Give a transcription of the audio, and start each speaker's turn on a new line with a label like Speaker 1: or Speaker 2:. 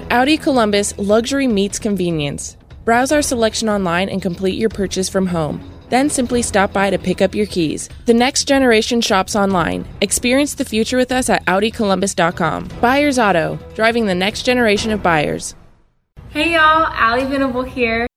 Speaker 1: At Audi Columbus, luxury meets convenience. Browse our selection online and complete your purchase from home. Then simply stop by to pick up your keys. The next generation shops online. Experience the future with us at AudiColumbus.com. Buyers Auto, driving the next generation of buyers.
Speaker 2: Hey y'all, Allie Venable here.